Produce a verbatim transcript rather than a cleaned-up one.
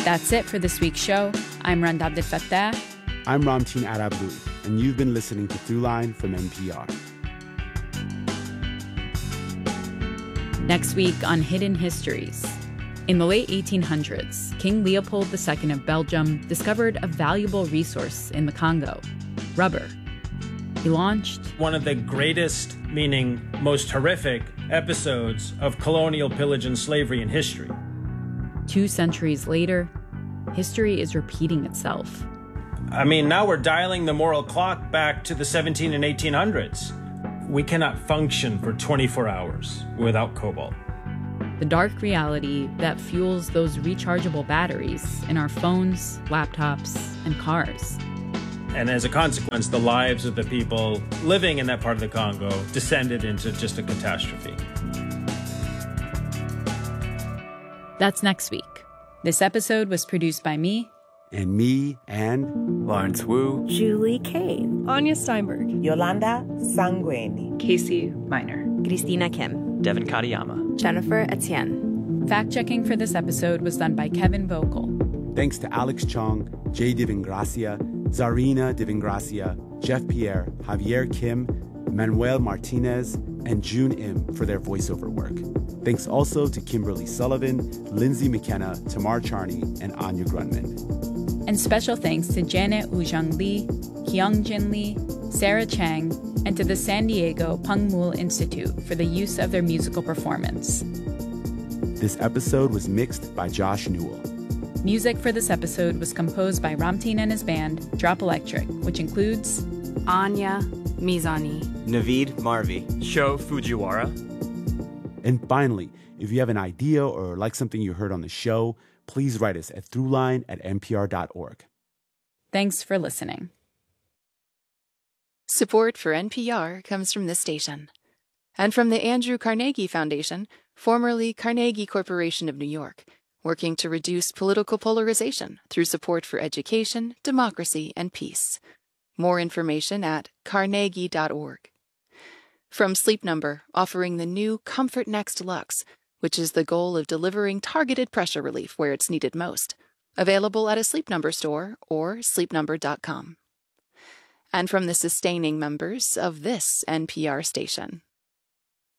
That's it for this week's show. I'm Rand Abdel Fattah. I'm Ramteen Arablouei, and you've been listening to Throughline from N P R. Next week on Hidden Histories. In the late eighteen hundreds, King Leopold the Second of Belgium discovered a valuable resource in the Congo, rubber. He launched one of the greatest, meaning most horrific, episodes of colonial pillage and slavery in history. Two centuries later, history is repeating itself. I mean, now we're dialing the moral clock back to the seventeen and eighteen hundreds. We cannot function for twenty-four hours without cobalt. The dark reality that fuels those rechargeable batteries in our phones, laptops, and cars. And as a consequence, the lives of the people living in that part of the Congo descended into just a catastrophe. That's next week. This episode was produced by me. And me, and Lawrence Wu, Julie Kane, Anya Steinberg, Yolanda Sangweni, Casey Miner, Christina Kim, Devin Katayama, Jennifer Etienne. Fact-checking for this episode was done by Kevin Vogel. Thanks to Alex Chong, Jay Divingracia, Zarina Divingracia, Jeff Pierre, Javier Kim, Manuel Martinez, and June Im for their voiceover work. Thanks also to Kimberly Sullivan, Lindsay McKenna, Tamar Charney, and Anya Grunman. And special thanks to Janet Woo-Jung Lee, Hyung-Jin Lee, Sarah Chang, and to the San Diego Pengmul Institute for the use of their musical performance. This episode was mixed by Josh Newell. Music for this episode was composed by Ramteen and his band, Drop Electric, which includes Anya Mizani, Naveed Marvi, Sho Fujiwara. And finally, if you have an idea or like something you heard on the show, please write us at throughline at n p r dot org. Thanks for listening. Support for N P R comes from this station and from the Andrew Carnegie Foundation, formerly Carnegie Corporation of New York, working to reduce political polarization through support for education, democracy, and peace. More information at carnegie dot org. From Sleep Number, offering the new Comfort Next Luxe, which is the goal of delivering targeted pressure relief where it's needed most. Available at a Sleep Number store or sleep number dot com. And from the sustaining members of this N P R station.